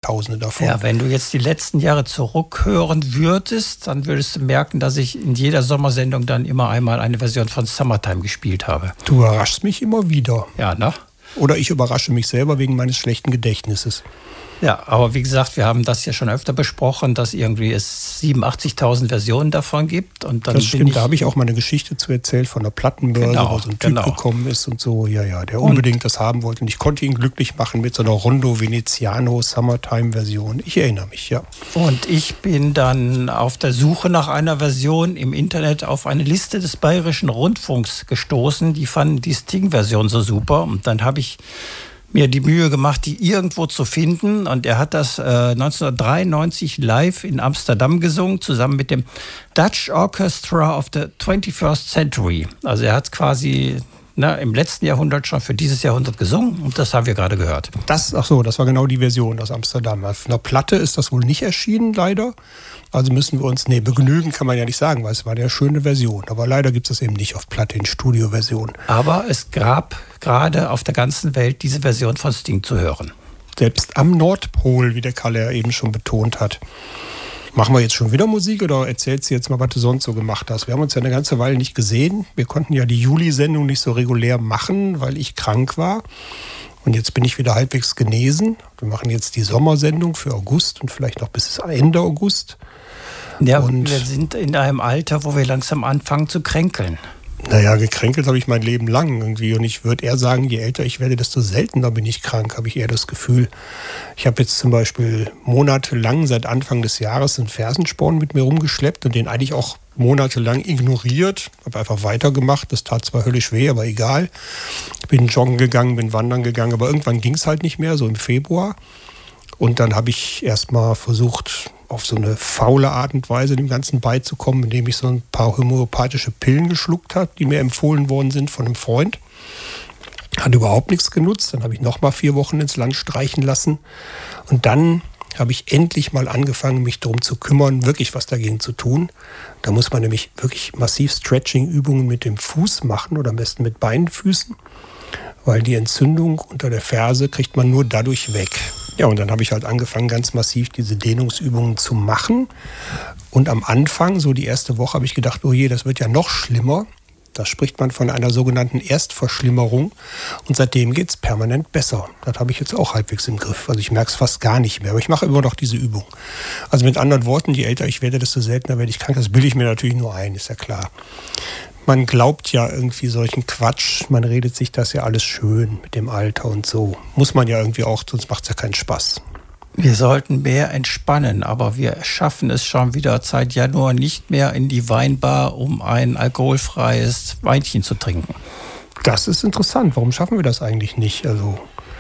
Tausende davon. Ja, wenn du jetzt die letzten Jahre zurückhören würdest, dann würdest du merken, dass ich in jeder Sommersendung dann immer einmal eine Version von Summertime gespielt habe. Du überraschst mich immer wieder. Ja, ne? Oder ich überrasche mich selber wegen meines schlechten Gedächtnisses. Ja, aber wie gesagt, wir haben das ja schon öfter besprochen, dass irgendwie es 87.000 Versionen davon gibt. Und dann das stimmt, da habe ich auch mal eine Geschichte zu erzählt von der Plattenbörse, wo so ein Typ gekommen ist und so, der unbedingt das haben wollte. Und ich konnte ihn glücklich machen mit so einer Rondo Veneziano Summertime-Version. Ich erinnere mich, ja. Und ich bin dann auf der Suche nach einer Version im Internet auf eine Liste des Bayerischen Rundfunks gestoßen. Die fanden die Sting-Version so super. Und dann habe ich mir die Mühe gemacht, die irgendwo zu finden. Und er hat das 1993 live in Amsterdam gesungen, zusammen mit dem Dutch Orchestra of the 21st Century. Also er hat quasi im letzten Jahrhundert schon für dieses Jahrhundert gesungen. Und das haben wir gerade gehört. Das war genau die Version aus Amsterdam. Auf einer Platte ist das wohl nicht erschienen, leider. Also müssen wir uns, begnügen kann man ja nicht sagen, weil es war eine schöne Version. Aber leider gibt es das eben nicht auf Platte in Studioversion. Aber es gab gerade auf der ganzen Welt diese Version von Sting zu hören. Selbst am Nordpol, wie der Kalle ja eben schon betont hat. Machen wir jetzt schon wieder Musik oder erzählst du jetzt mal, was du sonst so gemacht hast? Wir haben uns ja eine ganze Weile nicht gesehen. Wir konnten ja die Juli-Sendung nicht so regulär machen, weil ich krank war. Und jetzt bin ich wieder halbwegs genesen. Wir machen jetzt die Sommersendung für August und vielleicht noch bis Ende August. Ja, und wir sind in einem Alter, wo wir langsam anfangen zu kränkeln. Naja, gekränkelt habe ich mein Leben lang irgendwie. Und ich würde eher sagen, je älter ich werde, desto seltener bin ich krank, habe ich eher das Gefühl. Ich habe jetzt zum Beispiel monatelang seit Anfang des Jahres einen Fersensporn mit mir rumgeschleppt und den eigentlich auch monatelang ignoriert. Habe einfach weitergemacht. Das tat zwar höllisch weh, aber egal. Bin joggen gegangen, bin wandern gegangen, aber irgendwann ging es halt nicht mehr, so im Februar. Und dann habe ich erst mal versucht, auf so eine faule Art und Weise dem Ganzen beizukommen, indem ich so ein paar homöopathische Pillen geschluckt habe, die mir empfohlen worden sind von einem Freund. Hat überhaupt nichts genutzt. Dann habe ich noch mal 4 Wochen ins Land streichen lassen. Und dann habe ich endlich mal angefangen, mich darum zu kümmern, wirklich was dagegen zu tun. Da muss man nämlich wirklich massiv Stretching-Übungen mit dem Fuß machen oder am besten mit Beinfüßen, weil die Entzündung unter der Ferse kriegt man nur dadurch weg. Ja, und dann habe ich halt angefangen, ganz massiv diese Dehnungsübungen zu machen. Und am Anfang, so die erste Woche, habe ich gedacht, oh je, das wird ja noch schlimmer. Da spricht man von einer sogenannten Erstverschlimmerung. Und seitdem geht es permanent besser. Das habe ich jetzt auch halbwegs im Griff. Also ich merke es fast gar nicht mehr. Aber ich mache immer noch diese Übung. Also mit anderen Worten, je älter ich werde, desto seltener werde ich krank. Das bilde ich mir natürlich nur ein, ist ja klar. Man glaubt ja irgendwie solchen Quatsch. Man redet sich das ja alles schön mit dem Alter und so. Muss man ja irgendwie auch, sonst macht es ja keinen Spaß. Wir sollten mehr entspannen, aber wir schaffen es schon wieder seit Januar nicht mehr in die Weinbar, um ein alkoholfreies Weinchen zu trinken. Das ist interessant. Warum schaffen wir das eigentlich nicht? Also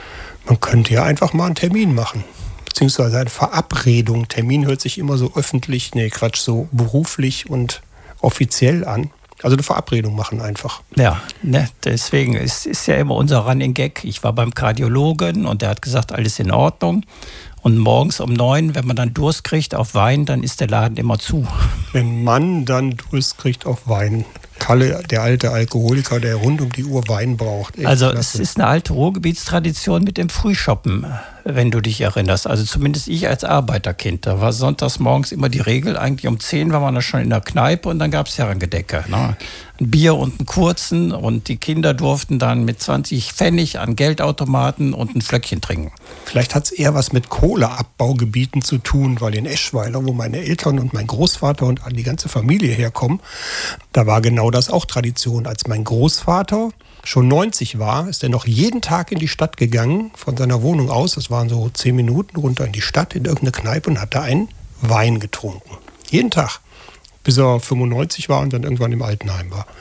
man könnte ja einfach mal einen Termin machen. Beziehungsweise eine Verabredung. Termin hört sich immer so öffentlich, so beruflich und offiziell an. Also eine Verabredung machen einfach. Ja, deswegen ist ja immer unser Running Gag. Ich war beim Kardiologen und der hat gesagt, alles in Ordnung. Und morgens um 9, wenn man dann Durst kriegt auf Wein, dann ist der Laden immer zu. Wenn man dann Durst kriegt auf Wein. Kalle, der alte Alkoholiker, der rund um die Uhr Wein braucht. Echt also klasse. Es ist eine alte Ruhrgebietstradition mit dem Frühshoppen, wenn du dich erinnerst. Also zumindest ich als Arbeiterkind. Da war sonntags morgens immer die Regel. Eigentlich um 10 war man da schon in der Kneipe und dann gab es Herrengedecke. Ne? Ein Bier und einen kurzen und die Kinder durften dann mit 20 Pfennig an Geldautomaten und ein Flöckchen trinken. Vielleicht hat es eher was mit Kohleabbaugebieten zu tun, weil in Eschweiler, wo meine Eltern und mein Großvater und die ganze Familie herkommen, da war genau das auch Tradition. Als mein Großvater schon 90 war, ist er noch jeden Tag in die Stadt gegangen, von seiner Wohnung aus, das waren so 10 Minuten, runter in die Stadt, in irgendeine Kneipe und hat da einen Wein getrunken. Jeden Tag. Bis er 95 war und dann irgendwann im Altenheim war.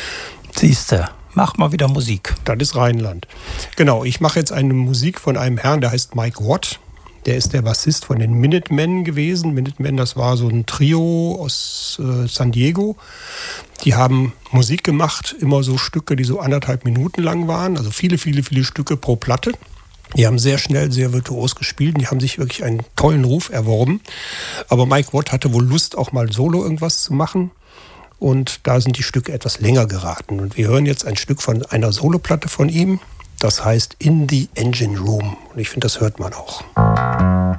Siehste, mach mal wieder Musik. Das ist Rheinland. Genau, ich mache jetzt eine Musik von einem Herrn, der heißt Mike Watt. Der ist der Bassist von den Minutemen gewesen. Minutemen, das war so ein Trio aus San Diego. Die haben Musik gemacht, immer so Stücke, die so 1,5 Minuten lang waren. Also viele, viele, viele Stücke pro Platte. Die haben sehr schnell, sehr virtuos gespielt. Die haben sich wirklich einen tollen Ruf erworben. Aber Mike Watt hatte wohl Lust, auch mal solo irgendwas zu machen. Und da sind die Stücke etwas länger geraten. Und wir hören jetzt ein Stück von einer Soloplatte von ihm. Das heißt In the Engine Room. Und ich finde, das hört man auch.